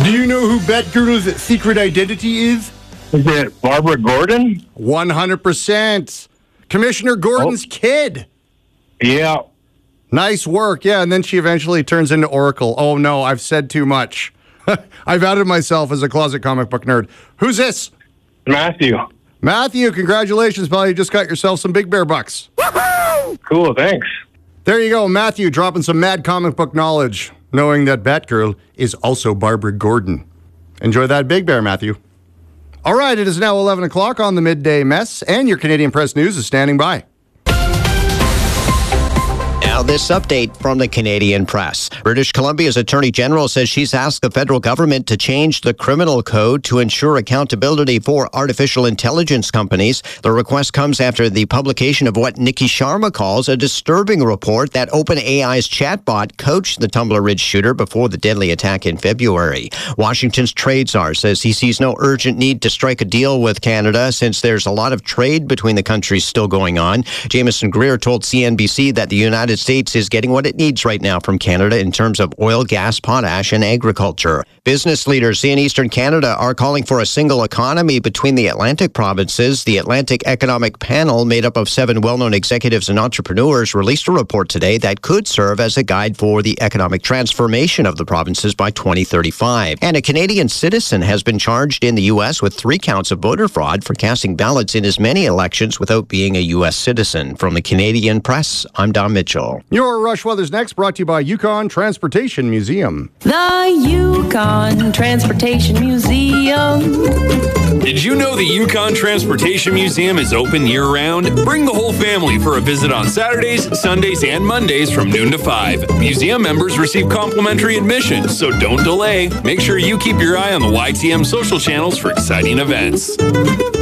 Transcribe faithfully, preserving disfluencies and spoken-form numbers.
Do you know who Batgirl's secret identity is? Is it Barbara Gordon? one hundred percent. Commissioner Gordon's oh. kid. Yeah. Nice work. Yeah, and then she eventually turns into Oracle. Oh, no, I've said too much. I've outed myself as a closet comic book nerd. Who's this? Matthew. Matthew, congratulations, pal. You just got yourself some Big Bear bucks. Woo-hoo! Cool, thanks. There you go, Matthew, dropping some mad comic book knowledge, knowing that Batgirl is also Barbara Gordon. Enjoy that Big Bear, Matthew. All right, it is now eleven o'clock on the Midday Mess, and your Canadian Press News is standing by. Now, this update from the Canadian Press. British Columbia's Attorney General says she's asked the federal government to change the criminal code to ensure accountability for artificial intelligence companies. The request comes after the publication of what Nikki Sharma calls a disturbing report that OpenAI's chatbot coached the Tumbler Ridge shooter before the deadly attack in February. Washington's trade czar says he sees no urgent need to strike a deal with Canada since there's a lot of trade between the countries still going on. Jameson Greer told C N B C that the United States is getting what it needs right now from Canada in terms of oil, gas, potash, and agriculture. Business leaders in Eastern Canada are calling for a single economy between the Atlantic provinces. The Atlantic Economic Panel, made up of seven well-known executives and entrepreneurs, released a report today that could serve as a guide for the economic transformation of the provinces by twenty thirty-five. And a Canadian citizen has been charged in the U S with three counts of voter fraud for casting ballots in as many elections without being a U S citizen. From the Canadian Press, I'm Don Mitchell. Your Rush Weather's next, brought to you by Yukon Transportation Museum. The Yukon Transportation Museum. Did you know the Yukon Transportation Museum is open year-round? Bring the whole family for a visit on Saturdays, Sundays, and Mondays from noon to five. Museum members receive complimentary admission, so don't delay. Make sure you keep your eye on the Y T M social channels for exciting events.